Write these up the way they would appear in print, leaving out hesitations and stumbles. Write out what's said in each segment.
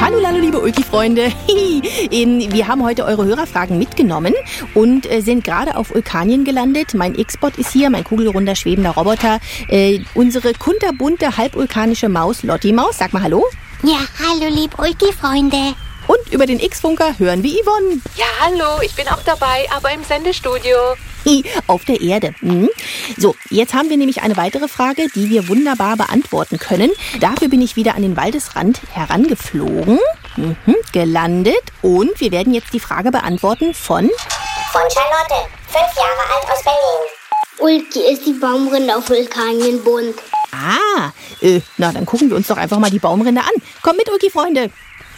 Hallo, liebe Ulki-Freunde. Wir haben heute eure Hörerfragen mitgenommen und sind gerade auf Ulkanien gelandet. Mein X-Bot ist hier, mein kugelrunder, schwebender Roboter. Unsere kunterbunte, halbulkanische Maus, Lotti-Maus. Sag mal Hallo. Ja, hallo, liebe Ulki-Freunde. Und über den X-Funker hören wir Yvonne. Ja, hallo, ich bin auch dabei, aber im Sendestudio. Auf der Erde. So, jetzt haben wir nämlich eine weitere Frage, die wir wunderbar beantworten können. Dafür bin ich wieder an den Waldesrand herangeflogen, gelandet und wir werden jetzt die Frage beantworten von Charlotte, 5 Jahre alt aus Berlin. Ulki, ist die Baumrinde auf Vulkanien bunt? Ah, na dann gucken wir uns doch einfach mal die Baumrinde an. Komm mit, Ulki-Freunde.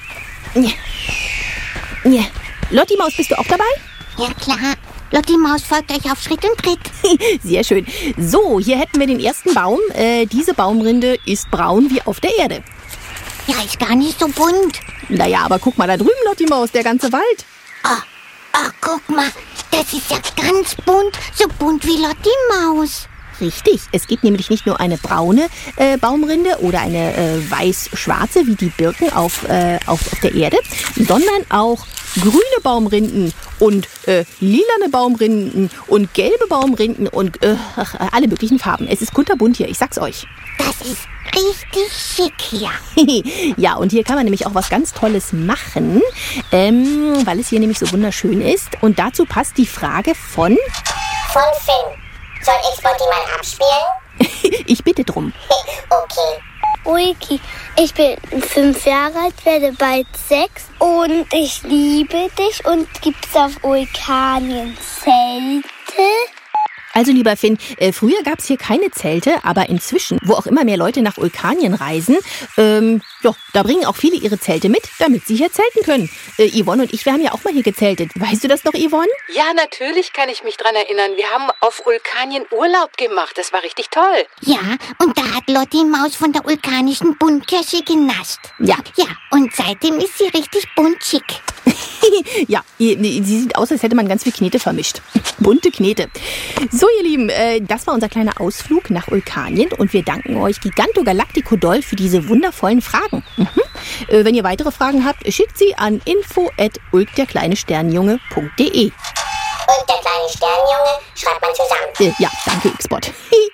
Ja. Lotti-Maus, bist du auch dabei? Ja, klar. Lotti-Maus folgt euch auf Schritt und Tritt. Sehr schön. So, hier hätten wir den ersten Baum. Diese Baumrinde ist braun wie auf der Erde. Ja, ist gar nicht so bunt. Naja, aber guck mal da drüben, Lotti-Maus, der ganze Wald. Oh, guck mal, das ist ja ganz bunt, so bunt wie Lotti-Maus. Richtig, es gibt nämlich nicht nur eine braune Baumrinde oder eine weiß-schwarze wie die Birken auf der Erde, sondern auch grüne Baumrinden und lilane Baumrinden und gelbe Baumrinden und alle möglichen Farben. Es ist kunterbunt hier, ich sag's euch. Das ist richtig schick hier. Ja, und hier kann man nämlich auch was ganz Tolles machen, weil es hier nämlich so wunderschön ist. Und dazu passt die Frage von Finn. Soll X-Bot die mal abspielen? Ich bitte drum. Okay. Ulki, ich bin 5 Jahre alt, werde bald 6 und ich liebe dich. Und gibt's auf Vulkanien Zelte? Also lieber Finn, früher gab es hier keine Zelte, aber inzwischen, wo auch immer mehr Leute nach Vulkanien reisen, da bringen auch viele ihre Zelte mit, damit sie hier zelten können. Yvonne und ich, wir haben ja auch mal hier gezeltet. Weißt du das noch, Yvonne? Ja, natürlich kann ich mich dran erinnern. Wir haben auf Vulkanien Urlaub gemacht. Das war richtig toll. Ja, und da hat Lotti-Maus von der vulkanischen Buntkirsche genascht. Ja. Ja, und seitdem ist sie richtig bunt schick. Ja, sie sieht aus, als hätte man ganz viel Knete vermischt. Bunte Knete. So, ihr Lieben, das war unser kleiner Ausflug nach Vulkanien und wir danken euch Giganto Galactico doll für diese wundervollen Fragen. Wenn ihr weitere Fragen habt, schickt sie an info@ulkderkleinesternjunge.de. Und der kleine Sternjunge schreibt man zusammen. Ja, danke, X-Bot.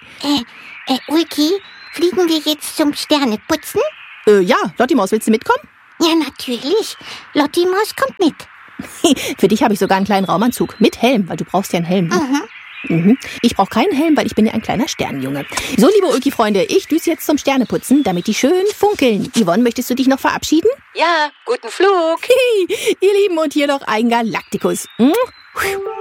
Ulki, fliegen wir jetzt zum Sterneputzen? Ja, Lotti-Maus, willst du mitkommen? Ja, natürlich. Lotti-Maus kommt mit. Für dich habe ich sogar einen kleinen Raumanzug mit Helm, weil du brauchst ja einen Helm. Ich brauche keinen Helm, weil ich bin ja ein kleiner Sternenjunge. So, liebe Ulki-Freunde, ich düse jetzt zum Sterneputzen, damit die schön funkeln. Yvonne, möchtest du dich noch verabschieden? Ja, guten Flug. Ihr Lieben, und hier noch ein Galaktikus.